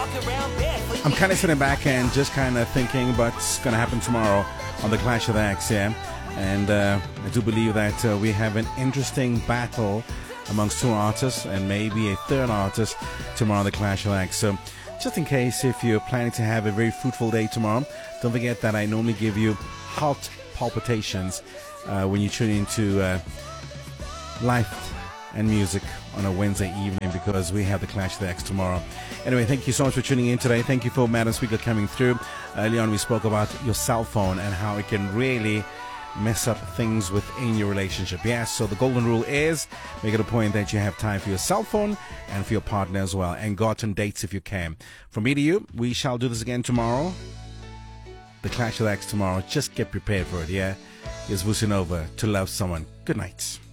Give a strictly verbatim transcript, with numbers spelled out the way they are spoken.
I'm kind of sitting back and just kind of thinking what's going to happen tomorrow on the Clash of the Acts, yeah. And uh, I do believe that uh, we have an interesting battle amongst two artists and maybe a third artist tomorrow on the Clash of the Acts. So just in case if you're planning to have a very fruitful day tomorrow, don't forget that I normally give you heart palpitations uh, when you tune into uh, life and music on a Wednesday evening, because we have the Clash of the Acts tomorrow. Anyway, thank you so much for tuning in today. Thank you for Madam Speaker coming through. Early on we spoke about your cell phone and how it can really mess up things within your relationship. Yes, so the golden rule is make it a point that you have time for your cell phone and for your partner as well, and go out on dates if you can. From me to you, we shall do this again tomorrow. The Clash of the Acts tomorrow. Just get prepared for it, yeah? Here's Vusinova, To Love Someone. Good night.